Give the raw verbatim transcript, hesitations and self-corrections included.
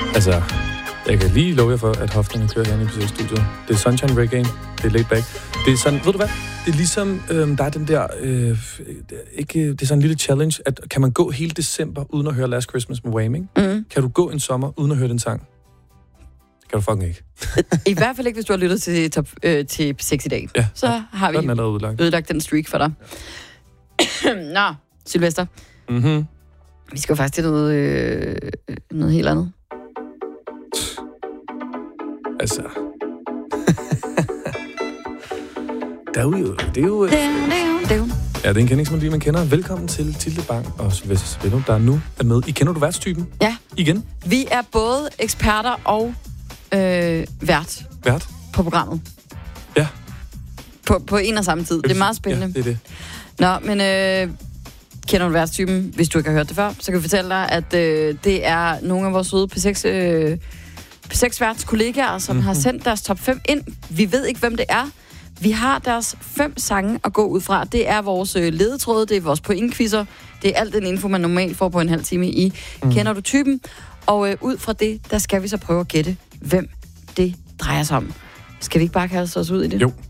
Altså, jeg kan lige love jer for, at hofterne kører herinde i P seks-studiet. Det er Sunshine Reggae, det er laid back. Det er sådan, ved du hvad? Det er ligesom, øhm, der er den der, øh, ikke, det er sådan en lille challenge, at kan man gå hele december uden at høre Last Christmas med Wham, ikke? Mm. Kan du gå en sommer uden at høre den sang? Det kan du fucking ikke. I hvert fald ikke, hvis du har lyttet til, top, øh, til P seks i dag. Ja, så ja, har vi den udlagt. ødelagt den streak for dig. Ja. Nå, Sylvester. Mhm. Vi skal jo faktisk til noget, øh, noget helt andet. Altså... der er jo... Det er jo... Det er, det er, det er. Ja, det er en kendingsmelodi, man kender. Velkommen til Tilde Bang og Sylvester Sabello, der nu er med. I kender du værtstypen? Ja. Igen? Vi er både eksperter og øh, vært. Vært? På programmet. Ja. På, på en og samme tid. Det er meget spændende. Ja, det er det. Nå, men øh, kender du værtstypen? Hvis du ikke har hørt det før, så kan vi fortælle dig, at øh, det er nogle af vores søde P seks... Øh, P seks-værts kollegaer, som mm-hmm. har sendt deres top fem ind. Vi ved ikke, hvem det er. Vi har deres fem sange at gå ud fra. Det er vores ledetråde, det er vores pointquizzer. Det er alt den info, man normalt får på en halv time i mm. Kender du typen? Og øh, ud fra det, der skal vi så prøve at gætte, hvem det drejer sig om. Skal vi ikke bare kaste os ud i det? Jo.